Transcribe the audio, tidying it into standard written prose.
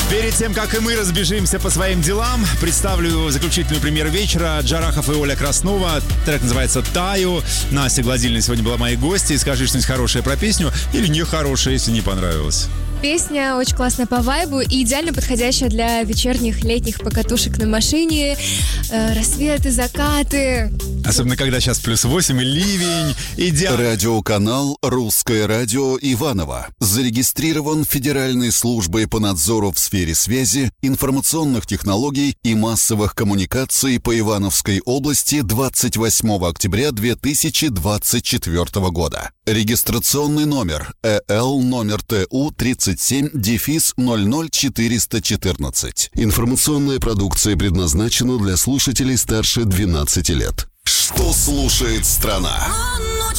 Перед тем, как и мы разбежимся по своим делам, представлю заключительную премьеру вечера. Джарахов и Оля Краснова. Трек называется «Таю». Настя Гладильна сегодня была моей гостьей. Скажи что-нибудь хорошее про песню или нехорошее, если не понравилось. Песня очень классная по вайбу и идеально подходящая для вечерних летних покатушек на машине. Рассветы, закаты. Особенно, когда сейчас +8 и ливень. Радиоканал «Русское радио» Иваново зарегистрирован Федеральной службой по надзору в сфере связи, информационных технологий и массовых коммуникаций по Ивановской области 28 октября 2024 года. Регистрационный номер ЭЛ номер ТУ 37-00414. Информационная продукция предназначена для слушателей старше 12 лет. Что слушает страна?